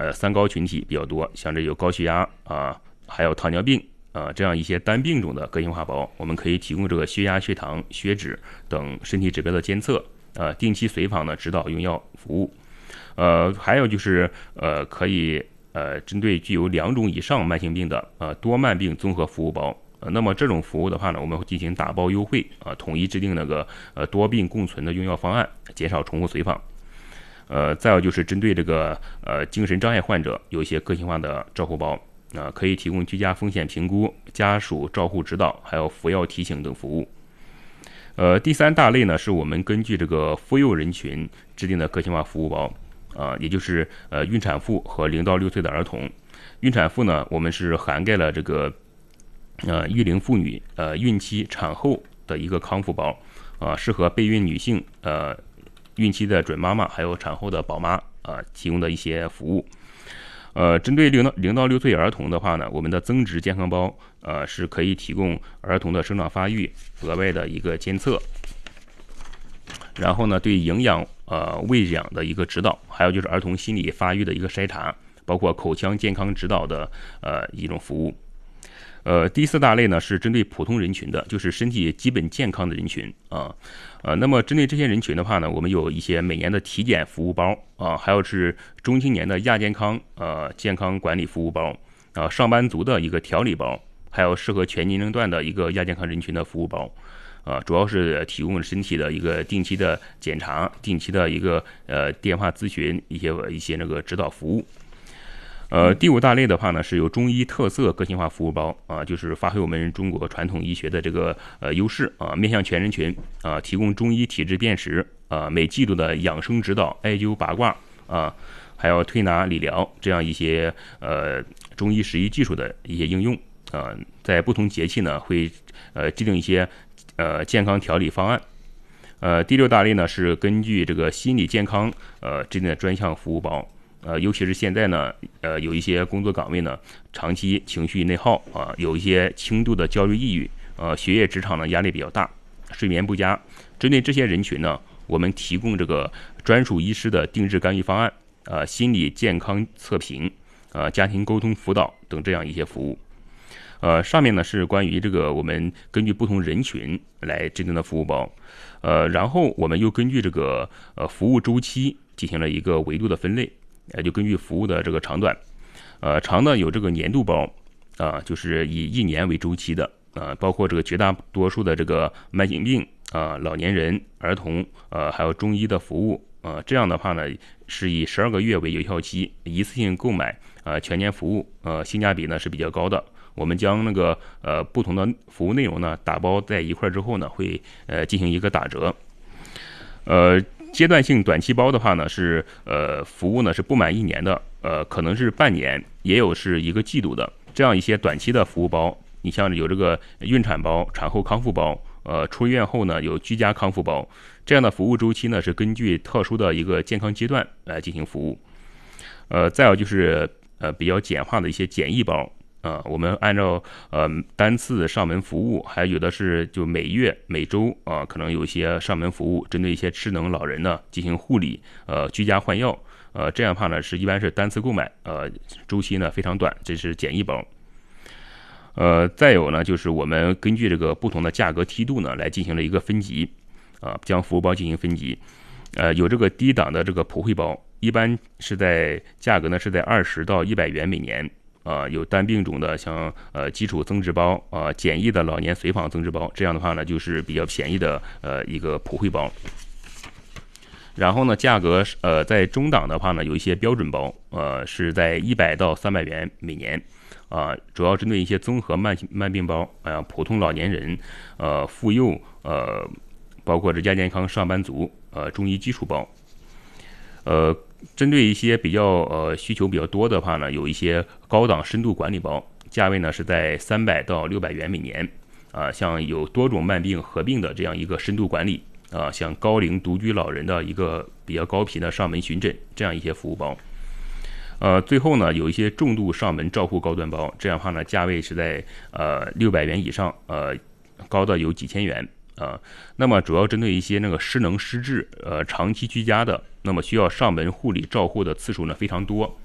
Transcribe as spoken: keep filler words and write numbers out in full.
呃三高群体比较多，像这有高血压啊，还有糖尿病啊这样一些单病种的个性化包，我们可以提供这个血压、血糖、血脂等身体指标的监测，呃，定期随访的指导用药服务。呃，还有就是呃，可以呃针对具有两种以上慢性病的呃多慢病综合服务包。呃，那么这种服务的话呢，我们会进行打包优惠啊、呃，统一制定那个呃多病共存的用药方案，减少重复随访。呃，再有就是针对这个呃精神障碍患者，有一些个性化的照护包啊、呃，可以提供居家风险评估、家属照护指导，还有服药提醒等服务。呃，第三大类呢，是我们根据这个妇幼人群制定的个性化服务包啊、呃，也就是呃孕产妇和零到六岁的儿童。孕产妇呢，我们是涵盖了这个。呃，育龄妇女、呃，孕期、产后的一个康复包，啊、呃，适合备孕女性、呃，孕期的准妈妈，还有产后的宝妈啊、呃，提供的一些服务。呃，针对零到零到六岁儿童的话呢，我们的增值健康包，呃，是可以提供儿童的生长发育额外的一个监测，然后呢，对营养、呃，喂养的一个指导，还有就是儿童心理发育的一个筛查，包括口腔健康指导的呃一种服务。呃，第四大类呢是针对普通人群的，就是身体基本健康的人群啊，呃，那么针对这些人群的话呢，我们有一些每年的体检服务包啊，还有是中青年的亚健康呃健康管理服务包啊，上班族的一个调理包，还有适合全年龄段的一个亚健康人群的服务包啊，主要是提供身体的一个定期的检查、定期的一个呃电话咨询一些一些那个指导服务。呃，第五大类的话呢，是有中医特色个性化服务包啊，就是发挥我们中国传统医学的这个呃优势啊，面向全人群啊，提供中医体质辨识啊，每季度的养生指导、艾灸、拔卦啊，还有推拿、理疗这样一些呃中医实医技术的一些应用啊，在不同节气呢会呃制定一些呃健康调理方案。呃，第六大类呢是根据这个心理健康呃制定的专项服务包。呃，尤其是现在呢，呃，有一些工作岗位呢，长期情绪内耗啊、呃，有一些轻度的焦虑、抑郁，呃，学业、职场呢压力比较大，睡眠不佳。针对这些人群呢，我们提供这个专属医师的定制干预方案，呃，心理健康测评，呃，家庭沟通辅导等这样一些服务。呃，上面呢是关于这个我们根据不同人群来制定的服务包，呃，然后我们又根据这个呃服务周期进行了一个维度的分类。呃，就根据服务的这个长短，呃，长的有这个年度包，啊、呃，就是以一年为周期的，啊、呃，包括这个绝大多数的这个慢性病啊、呃、老年人、儿童，呃，还有中医的服务，啊、呃，这样的话呢，是以十二个月为有效期，一次性购买，啊、呃，全年服务，呃，性价比呢是比较高的。我们将那个呃不同的服务内容呢打包在一块之后呢，会呃进行一个打折，呃。阶段性短期包的话呢，是呃服务呢是不满一年的，呃可能是半年，也有是一个季度的，这样一些短期的服务包，你像有这个孕产包、产后康复包，呃出院后呢有居家康复包，这样的服务周期呢是根据特殊的一个健康阶段来进行服务，呃再有就是呃比较简化的一些简易包。啊、呃，我们按照呃单次上门服务，还有的是就每月、每周啊、呃，可能有一些上门服务，针对一些智能老人呢进行护理，呃，居家换药，呃，这样的话呢是一般是单次购买，呃，周期呢非常短，这是简易包。呃，再有呢就是我们根据这个不同的价格梯度呢来进行了一个分级，啊、呃，将服务包进行分级，呃，有这个低档的这个普惠包，一般是在价格呢是在二十到一百元每年。啊、呃，有单病种的，像呃基础增值包啊、呃，简易的老年随访增值包，这样的话呢，就是比较便宜的呃一个普惠包。然后呢，价格呃在中档的话呢，有一些标准包，呃是在一百到三百元每年，啊、呃，主要针对一些综合慢慢病包，啊、呃，普通老年人，呃，妇幼，呃，包括这亚健康上班族，呃，中医基础包，呃。针对一些比较呃需求比较多的话呢，有一些高档深度管理包，价位呢是在三百到六百元每年，啊、呃，像有多种慢病合并的这样一个深度管理，啊、呃，像高龄独居老人的一个比较高频的上门巡诊这样一些服务包，呃，最后呢有一些重度上门照护高端包，这样的话呢价位是在呃六百元以上，呃，高的有几千元。啊，那么主要针对一些那个失能失智、呃长期居家的，那么需要上门护理照护的次数呢非常多，